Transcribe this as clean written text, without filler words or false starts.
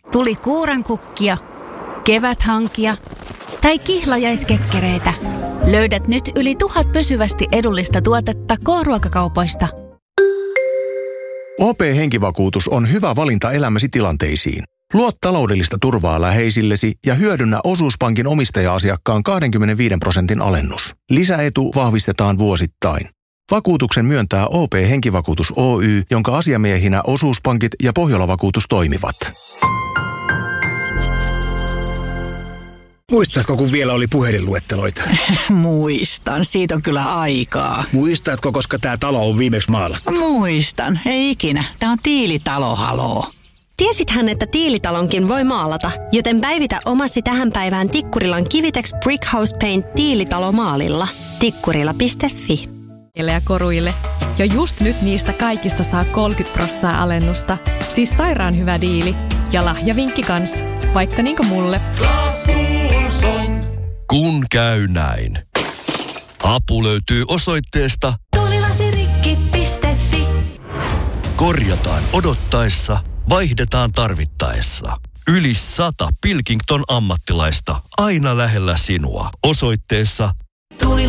Tuli kuurankukkia, keväthankia tai kihlajaiskekkereitä. Löydät nyt yli 1000 pysyvästi edullista tuotetta K-ruokakaupoista. OP-henkivakuutus on hyvä valinta elämäsi tilanteisiin. Luo taloudellista turvaa läheisillesi ja hyödynnä osuuspankin omistaja-asiakkaan 25% alennus. Lisäetu vahvistetaan vuosittain. Vakuutuksen myöntää OP-henkivakuutus Oy, jonka asiamiehinä osuuspankit ja Pohjola-vakuutus toimivat. Muistatko, kun vielä oli puhelinluetteloita? Muistan, siitä on kyllä aikaa. Muistatko, koska tämä talo on viimeksi maalattu? Muistan, ei ikinä. Tämä on Tiilitalo, haloo. Tiesithän, että Tiilitalonkin voi maalata, joten päivitä omasi tähän päivään Tikkurilan Kivitex Brickhouse Paint Tiilitalo maalilla. Tikkurila.fi. Ja koruille. Ja just nyt niistä kaikista saa 30% alennusta. Siis sairaan hyvä diili. Ja lahjavinkki kans. Vaikka niinku mulle. Kun käy näin. Apu löytyy osoitteesta Tulilasirikki.fi. Korjataan odottaessa, vaihdetaan tarvittaessa. Yli 100 Pilkington ammattilaista aina lähellä sinua. Osoitteessa